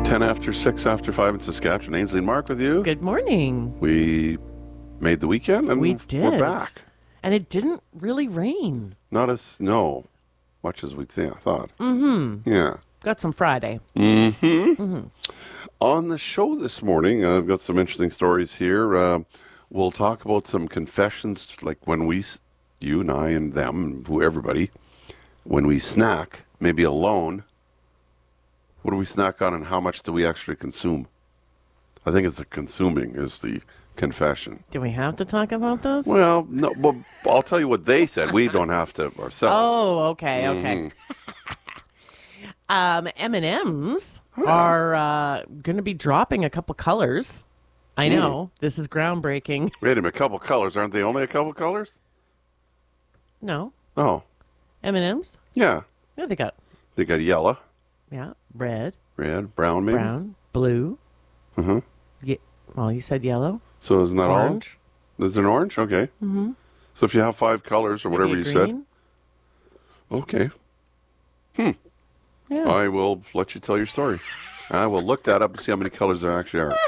10 after 6 after 5 in Saskatchewan. Ainsley and Mark with you. Good morning. We made the weekend and We did. we're back. And it didn't really rain. Not as much as we thought. Mm-hmm. Yeah. Got some Friday. Mm-hmm. Mm-hmm. On the show this morning, I've got some interesting stories here. We'll talk about some confessions, like when you and I and them, everybody, when we snack, maybe alone, what do we snack on and how much do we actually consume? I think it's the consuming is the confession. Do we have to talk about this? Well, no. Well, I'll tell you what they said. We don't have to ourselves. Oh, okay. M&Ms are going to be dropping a couple colors. I know. This is groundbreaking. Wait a minute. A couple colors. Aren't they only a couple colors? No. Oh. M&Ms? Yeah. Yeah, they got yellow. Yeah, red, Brown, maybe? brown, blue. Uh-huh. Yeah, well, you said yellow. So isn't that Orange. all? Is it an orange? Okay. Mm-hmm. So if you have 5 colors or whatever Maybe you a said. green. Okay. Yeah. I will let you tell your story. I will look that up and see how many colors there actually are.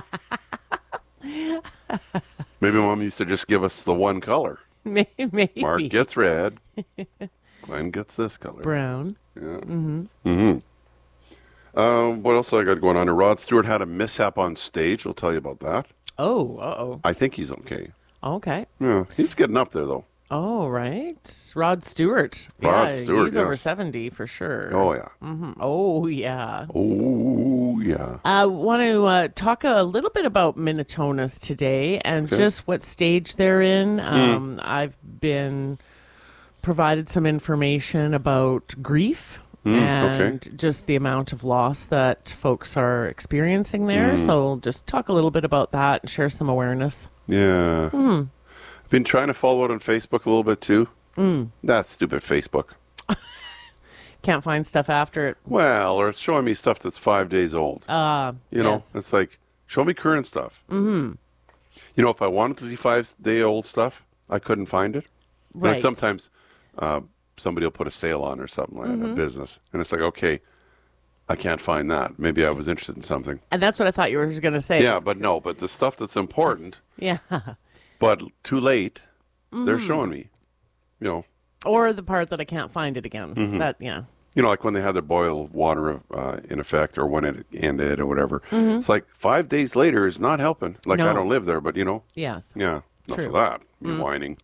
Maybe Mom used to just give us the one color. Maybe. Mark gets red. Glenn gets this color. Brown. Yeah. Mm-hmm. What else I got going on here? Rod Stewart had a mishap on stage. We'll tell you about that. Oh, uh-oh. I think he's okay. Okay. Yeah, he's getting up there, though. Oh, right. Rod Stewart. Rod Stewart, he's over yes. 70 for sure. Oh, yeah. Mm-hmm. Oh, yeah. Oh, yeah. I want to talk a little bit about Minitonas today and just what stage they're in. I've been provided some information about grief and just the amount of loss that folks are experiencing there. So we'll just talk a little bit about that and share some awareness. Yeah. I've been trying to follow it on Facebook a little bit, too. That stupid Facebook. Can't find stuff after it. Well, or it's showing me stuff that's 5 days old. You know, yes. it's like, show me current stuff. Mm-hmm. You know, if I wanted to see 5-day-old stuff, I couldn't find it. Right. Like sometimes somebody will put a sale on or something like that, a business. And it's like, okay, I can't find that. Maybe I was interested in something. And that's what I thought you were going to say. Yeah, but no. But the stuff that's important, Yeah. but too late, they're showing me. You know. Or the part that I can't find it again. That, yeah. You know, like when they had their boil water in effect or when it ended or whatever. It's like 5 days later is not helping. Like, No. I don't live there, but, you know. Yes. Yeah, enough True. of that. Me whining.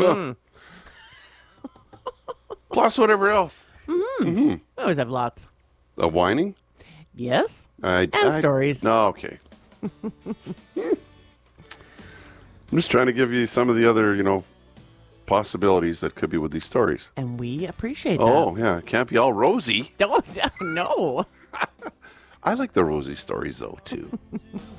Plus whatever else. I always have lots. Whining? Yes. And stories. No, okay. I'm just trying to give you some of the other, you know, possibilities that could be with these stories. And we appreciate that. Oh, yeah. It can't be all rosy. Don't, no. I like the rosy stories, though, too.